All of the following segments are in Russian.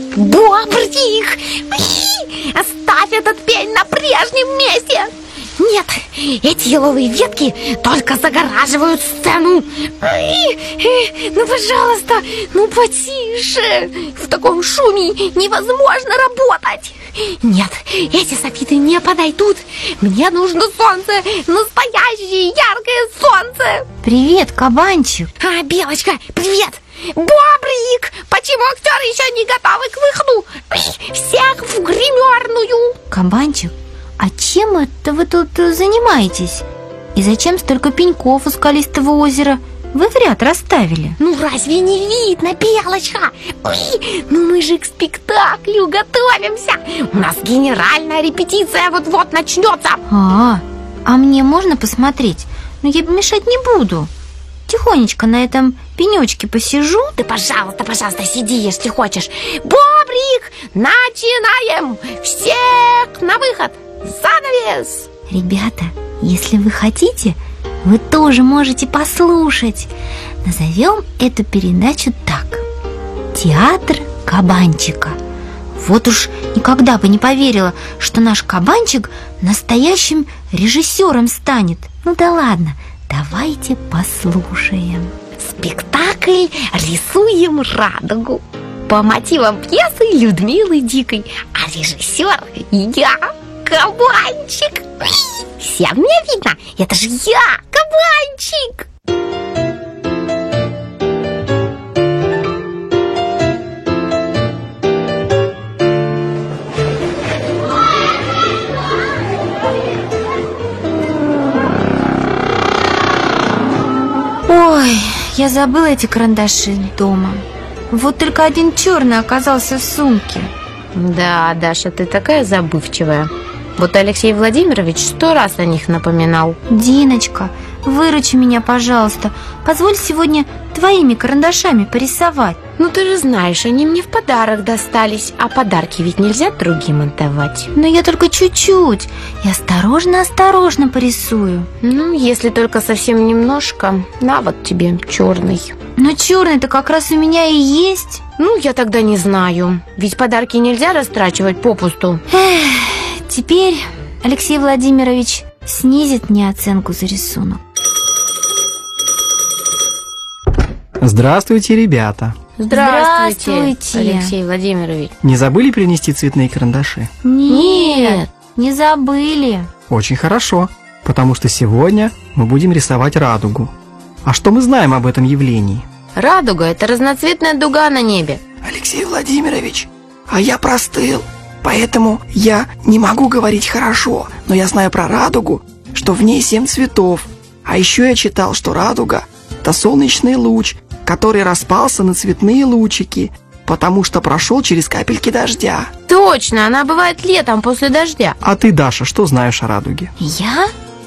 Бобрик! Оставь этот пень на прежнем месте! Нет, эти еловые ветки только загораживают сцену. Ну, пожалуйста, ну потише. В таком шуме невозможно работать. Нет, эти софиты не подойдут. Мне нужно солнце, настоящее яркое солнце. Привет, кабанчик. Белочка, привет. Бобрик, почему актеры еще не готовы к выходу? Всех в гримерную. Кабанчик, а чем это вы тут занимаетесь? И зачем столько пеньков у скалистого озера вы в ряд расставили? Ну разве не видно, Белочка? Ну мы же к спектаклю готовимся. У нас генеральная репетиция вот-вот начнется. А мне можно посмотреть? Но я мешать не буду. Тихонечко на этом пенечке посижу. Ты, пожалуйста, сиди, если хочешь. Бобрик, начинаем! Всех на выход! Занавес! Ребята, если вы хотите, вы тоже можете послушать. Назовем эту передачу так: «Театр кабанчика». Вот уж никогда бы не поверила, что наш кабанчик настоящим режиссером станет. Ну да ладно, давайте послушаем. Спектакль «Рисуем радугу» по мотивам пьесы Людмилы Дикой. А режиссер я, кабанчик. Всем меня видно? Это же я, кабанчик. Ой, я забыла эти карандаши дома. Вот только один черный оказался в сумке. Да, Даша, ты такая забывчивая. Вот Алексей Владимирович 100 раз о них напоминал. Диночка, выручи меня, пожалуйста. Позволь сегодня твоими карандашами порисовать. Ну ты же знаешь, они мне в подарок достались. А подарки ведь нельзя другим отдавать. Но я только чуть-чуть. И осторожно порисую. Ну, если только совсем немножко. На вот тебе черный. Но черный-то как раз у меня и есть. Ну, я тогда не знаю. Ведь подарки нельзя растрачивать попусту. Теперь Алексей Владимирович снизит мне оценку за рисунок. Здравствуйте, ребята. Здравствуйте, Алексей Владимирович. Не забыли принести цветные карандаши? Нет, не забыли. Очень хорошо, потому что сегодня мы будем рисовать радугу. А что мы знаем об этом явлении? Радуга – это разноцветная дуга на небе. Алексей Владимирович, а я простыл, поэтому я не могу говорить хорошо, но я знаю про радугу, что в ней 7 цветов. А еще я читал, что радуга – это солнечный луч, который распался на цветные лучики, потому что прошел через капельки дождя. Точно, она бывает летом после дождя. А ты, Даша, что знаешь о радуге? Я?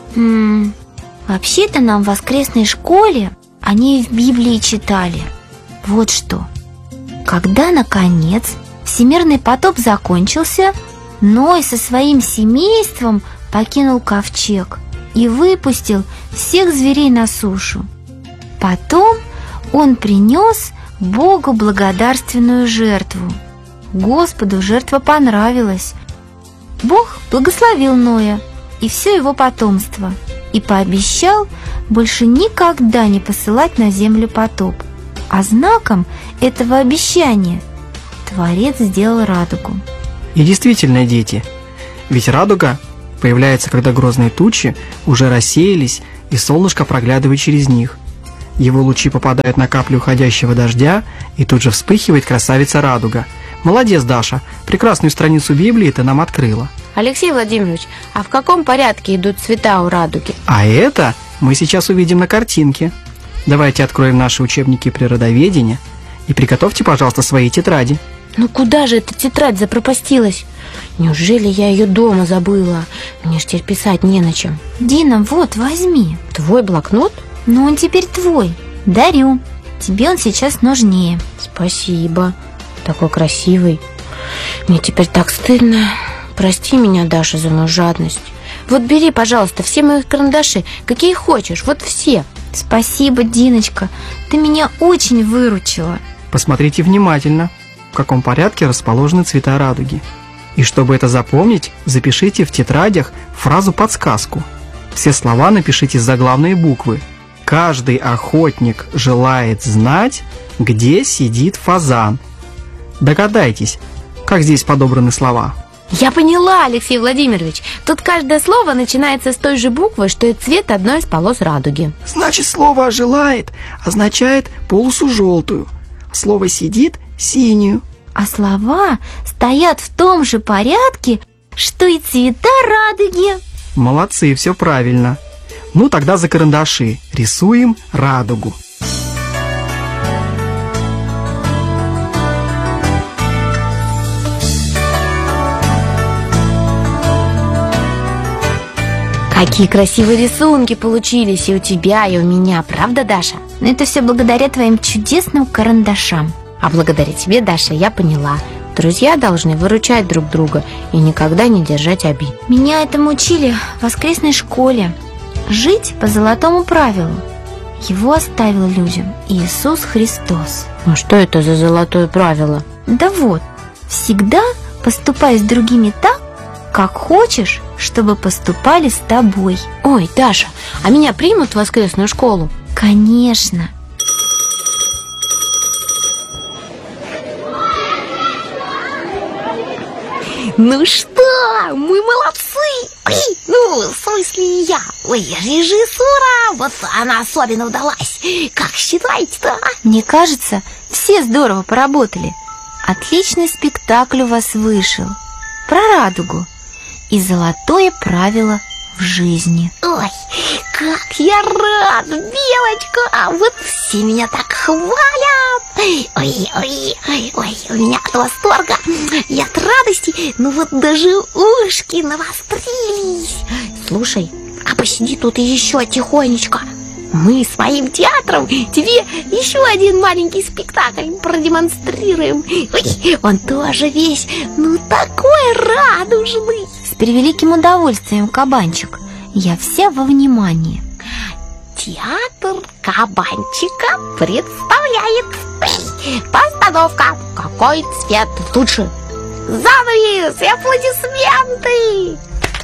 Вообще-то нам в воскресной школе они в Библии читали. Вот что. Когда, наконец, всемирный потоп закончился, Ной со своим семейством покинул ковчег и выпустил всех зверей на сушу. Потом он принес Богу благодарственную жертву. Господу жертва понравилась. Бог благословил Ноя и все его потомство и пообещал больше никогда не посылать на землю потоп. А знаком этого обещания Творец сделал радугу. И действительно, дети, ведь радуга появляется, когда грозные тучи уже рассеялись и солнышко проглядывает через них. Его лучи попадают на капли уходящего дождя, и тут же вспыхивает красавица радуга. Молодец, Даша, прекрасную страницу Библии ты нам открыла. Алексей Владимирович, а в каком порядке идут цвета у радуги? А это мы сейчас увидим на картинке. Давайте откроем наши учебники природоведения и приготовьте, пожалуйста, свои тетради. Ну куда же эта тетрадь запропастилась? Неужели я ее дома забыла? Мне ж теперь писать не на чем. Дина, вот, возьми. Твой блокнот? Но он теперь твой. Дарю. Тебе он сейчас нужнее. Спасибо. Такой красивый. Мне теперь так стыдно. Прости меня, Даша, за мою жадность. Вот бери, пожалуйста, все мои карандаши, какие хочешь, вот все. Спасибо, Диночка. Ты меня очень выручила. Посмотрите внимательно. в каком порядке расположены цвета радуги. И чтобы это запомнить, запишите в тетрадях фразу-подсказку. Все слова напишите с заглавной буквы. Каждый охотник желает знать, где сидит фазан. Догадайтесь, как здесь подобраны слова. Я поняла, Алексей Владимирович. Тут каждое слово начинается с той же буквы, что и цвет одной из полос радуги. Значит, слово «желает» означает полосу желтую, слово «сидит» — синюю. А слова стоят в том же порядке, что и цвета радуги. Молодцы, все правильно. Ну тогда за карандаши рисуем радугу. Какие красивые рисунки получились и у тебя, и у меня, правда, Даша? Но это все благодаря твоим чудесным карандашам. А благодаря тебе, Даша, я поняла. Друзья должны выручать друг друга и никогда не держать обид. Меня этому учили в воскресной школе. Жить по золотому правилу. Его оставил людям Иисус Христос. А что это за золотое правило? Да вот, всегда поступай с другими так, как хочешь, чтобы поступали с тобой. Ой, Даша, а меня примут в воскресную школу? Конечно. Ну что, мы молодцы! Ой, ну, в смысле я. Ой, режиссура, вот она особенно удалась. Как считаете-то, а? Мне кажется, все здорово поработали. Отличный спектакль у вас вышел. Про радугу и золотое правило в жизни. Ой, как я рад, Белочка! Вот все меня так хвалят. Ой, у меня от восторга и от радости, ну вот даже ушки навострились. Слушай, а посиди тут еще тихонечко. Мы с моим театром тебе еще один маленький спектакль продемонстрируем. Ой, он тоже весь, ну такой радужный. С превеликим удовольствием, кабанчик. Я вся во внимании. Театр кабанчика представляет постановка «Какой цвет лучше?» Занавес и аплодисменты!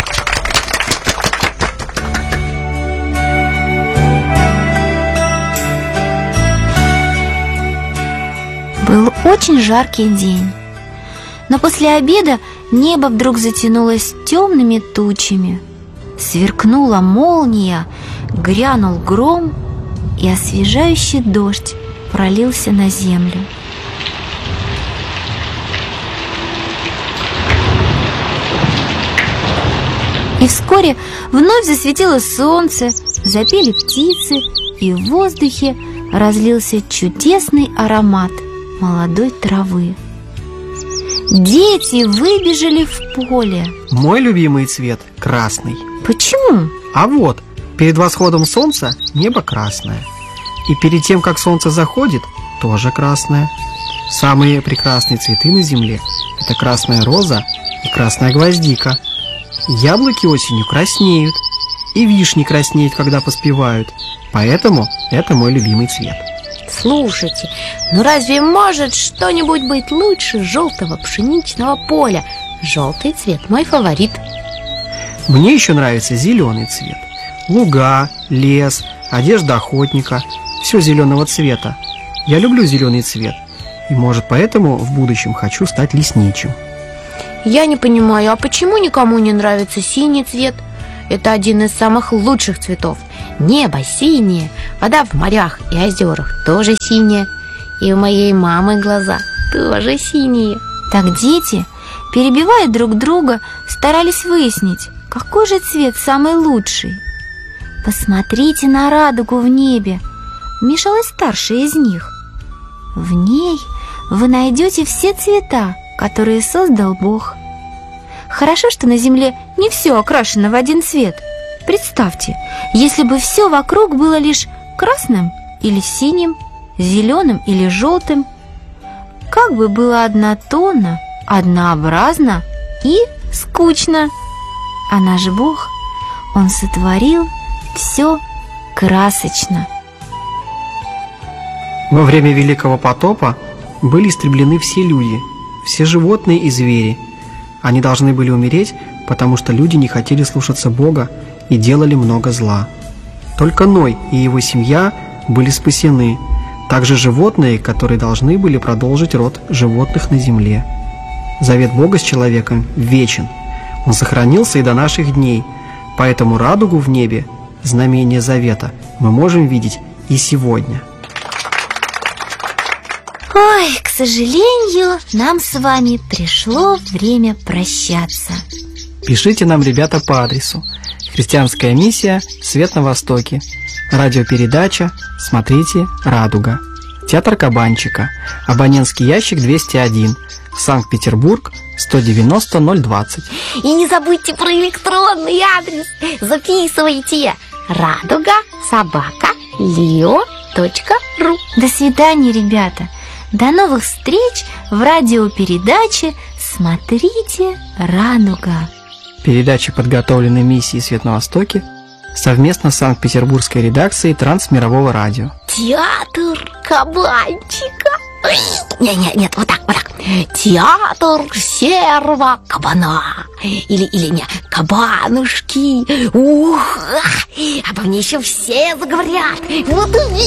Был очень жаркий день. Но после обеда небо вдруг затянулось темными тучами. Сверкнула молния, грянул гром, и освежающий дождь пролился на землю. И вскоре вновь засветило солнце, запели птицы, и в воздухе разлился чудесный аромат молодой травы. Дети выбежали в поле. Мой любимый цвет – красный. Почему? А вот, перед восходом солнца небо красное. И перед тем, как солнце заходит, тоже красное. Самые прекрасные цветы на земле – это красная роза и красная гвоздика. Яблоки осенью краснеют, и вишни краснеют, когда поспевают. Поэтому это мой любимый цвет. Слушайте, ну разве может что-нибудь быть лучше желтого пшеничного поля? Желтый цвет мой фаворит. Мне еще нравится зеленый цвет. Луга, лес, одежда охотника – все зеленого цвета. Я люблю зеленый цвет, и, может, поэтому в будущем хочу стать лесничим. Я не понимаю, а почему никому не нравится синий цвет? Это один из самых лучших цветов. Небо синее, вода в морях и озерах тоже синяя. И у моей мамы глаза тоже синие. Так дети, перебивая друг друга, старались выяснить, какой же цвет самый лучший. «Посмотрите на радугу в небе», — вмешалась старшая из них. «В ней вы найдете все цвета, которые создал Бог. Хорошо, что на земле не все окрашено в один цвет. Представьте, если бы все вокруг было лишь красным или синим, зеленым или желтым, как бы было однотонно, однообразно и скучно. А наш Бог, Он сотворил все красочно». Во время Великого потопа были истреблены все люди, все животные и звери. Они должны были умереть, потому что люди не хотели слушаться Бога и делали много зла. Только Ной и его семья были спасены, также животные, которые должны были продолжить род животных на земле. Завет Бога с человеком вечен. Он сохранился и до наших дней, поэтому радугу в небе, знамение завета, мы можем видеть и сегодня. Ой, к сожалению, нам с вами пришло время прощаться. Пишите нам, ребята, по адресу: Христианская миссия, Свет на Востоке, радиопередача «Смотрите, Радуга», Театр Кабанчика, абонентский ящик 201, Санкт-Петербург, 190-020. И не забудьте про электронный адрес. Записывайте: радуга@lio.ru. До свидания, ребята. До новых встреч в радиопередаче «Смотрите, Радуга». Передача подготовлена миссией «Свет на Востоке» совместно с Санкт-Петербургской редакцией Трансмирового радио. Театр Кабанчика. Нет, вот так. Театр серого кабана. Или не, кабанушки. Ух, обо мне еще все заговорят. Вот увидите.